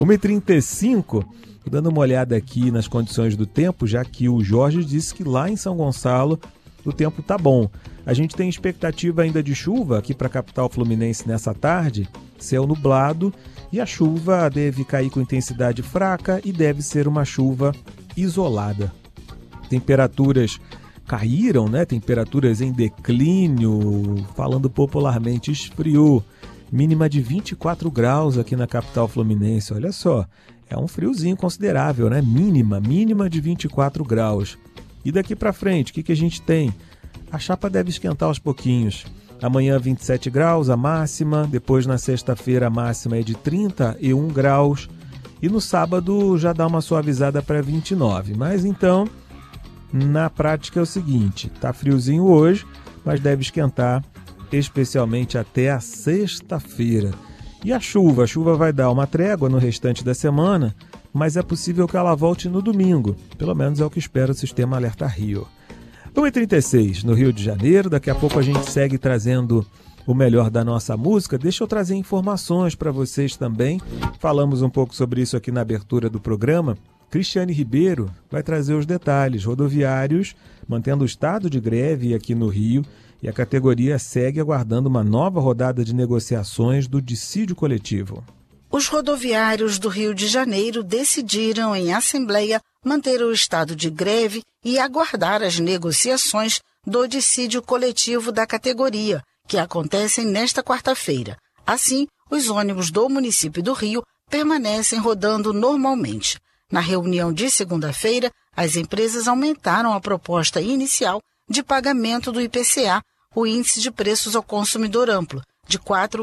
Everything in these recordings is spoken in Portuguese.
1h35, dando uma olhada aqui nas condições do tempo, já que o Jorge disse que lá em São Gonçalo o tempo tá bom. A gente tem expectativa ainda de chuva aqui para a capital fluminense nessa tarde, céu nublado, e a chuva deve cair com intensidade fraca e deve ser uma chuva isolada. Temperaturas caíram, né? Temperaturas em declínio, falando popularmente, esfriou. Mínima de 24 graus aqui na capital fluminense, olha só, é um friozinho considerável, né? Mínima de 24 graus. E daqui para frente, o que a gente tem? A chapa deve esquentar aos pouquinhos. Amanhã 27 graus a máxima, depois na sexta-feira a máxima é de 31 graus e no sábado já dá uma suavizada para 29. Mas então, na prática é o seguinte, tá friozinho hoje, mas deve esquentar especialmente até a sexta-feira. E a chuva vai dar uma trégua no restante da semana, mas é possível que ela volte no domingo, pelo menos é o que espera o Sistema Alerta Rio. 1h36 no Rio de Janeiro, daqui a pouco a gente segue trazendo o melhor da nossa música. Deixa eu trazer informações para vocês também, falamos um pouco sobre isso aqui na abertura do programa. Cristiane Ribeiro vai trazer os detalhes. Rodoviários mantendo o estado de greve aqui no Rio e a categoria segue aguardando uma nova rodada de negociações do dissídio coletivo. Os rodoviários do Rio de Janeiro decidiram em assembleia manter o estado de greve e aguardar as negociações do dissídio coletivo da categoria, que acontecem nesta quarta-feira. Assim, os ônibus do município do Rio permanecem rodando normalmente. Na reunião de segunda-feira, as empresas aumentaram a proposta inicial de pagamento do IPCA, o Índice de Preços ao Consumidor Amplo, de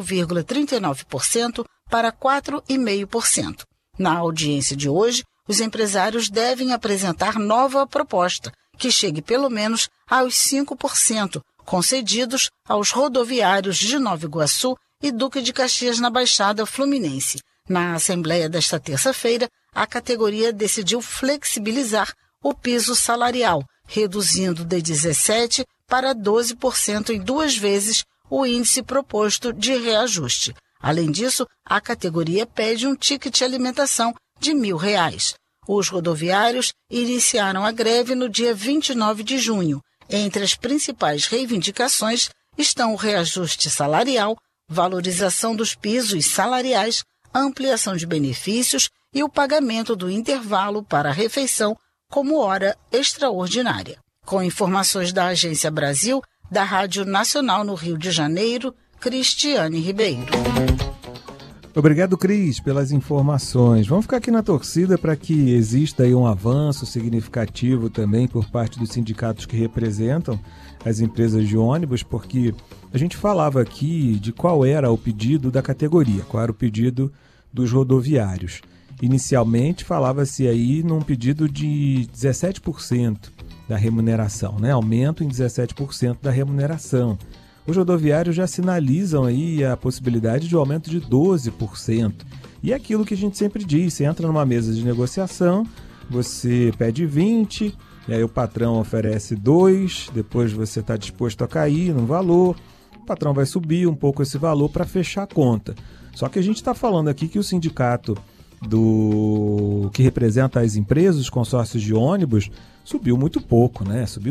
4,39% para 4,5%. Na audiência de hoje, os empresários devem apresentar nova proposta, que chegue pelo menos aos 5%, concedidos aos rodoviários de Nova Iguaçu e Duque de Caxias na Baixada Fluminense. Na assembleia desta terça-feira, a categoria decidiu flexibilizar o piso salarial, reduzindo de 17% para 12% em 2 vezes o índice proposto de reajuste. Além disso, a categoria pede um ticket alimentação de R$1.000. Os rodoviários iniciaram a greve no dia 29 de junho. Entre as principais reivindicações estão o reajuste salarial, valorização dos pisos salariais, ampliação de benefícios e o pagamento do intervalo para a refeição como hora extraordinária. Com informações da Agência Brasil, da Rádio Nacional no Rio de Janeiro, Cristiane Ribeiro. Obrigado, Cris, pelas informações. Vamos ficar aqui na torcida para que exista aí um avanço significativo também por parte dos sindicatos que representam as empresas de ônibus, porque a gente falava aqui de qual era o pedido da categoria, qual era o pedido dos rodoviários. Inicialmente falava-se aí num pedido de 17% da remuneração, né? Aumento em 17% da remuneração. Os rodoviários já sinalizam aí a possibilidade de um aumento de 12%. E é aquilo que a gente sempre diz, você entra numa mesa de negociação, você pede 20%, e aí o patrão oferece 2%, depois você está disposto a cair no valor, o patrão vai subir um pouco esse valor para fechar a conta. Só que a gente está falando aqui que o sindicato que representa as empresas, os consórcios de ônibus, subiu muito pouco, né? Subiu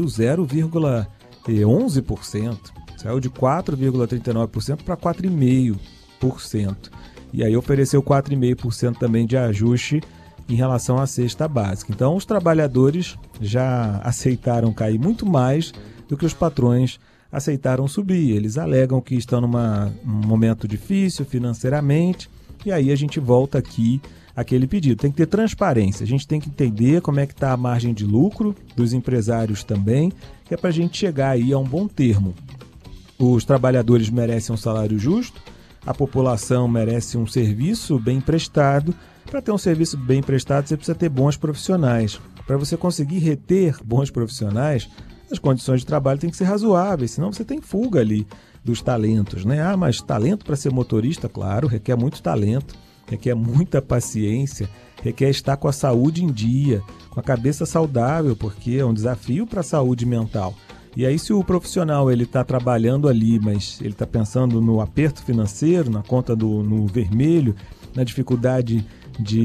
0,11%. Saiu de 4,39% para 4,5%. E aí ofereceu 4,5% também de ajuste em relação à cesta básica. Então os trabalhadores já aceitaram cair muito mais do que os patrões aceitaram subir. Eles alegam que estão num momento difícil financeiramente, e aí a gente volta aqui àquele pedido. Tem que ter transparência, a gente tem que entender como é que está a margem de lucro dos empresários também, que é para a gente chegar aí a um bom termo. Os trabalhadores merecem um salário justo, a população merece um serviço bem prestado. Para ter um serviço bem prestado, você precisa ter bons profissionais. Para você conseguir reter bons profissionais, as condições de trabalho têm que ser razoáveis, senão você tem fuga ali dos talentos, né? Ah, mas talento para ser motorista, claro, requer muito talento, requer muita paciência, requer estar com a saúde em dia, com a cabeça saudável, porque é um desafio para a saúde mental. E aí, se o profissional ele está trabalhando ali, mas ele está pensando no aperto financeiro, na conta no vermelho, na dificuldade de